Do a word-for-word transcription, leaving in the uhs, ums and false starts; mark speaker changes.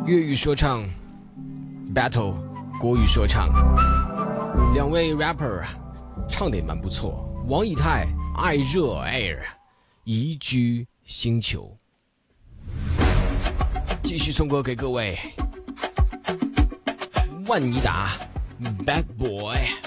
Speaker 1: 粤语说唱 battle 国语说唱，两位 rapper 唱得也蛮不错。王以太爱热 air 宜居星球，继续送歌给各位。万妮达 Bad Boy。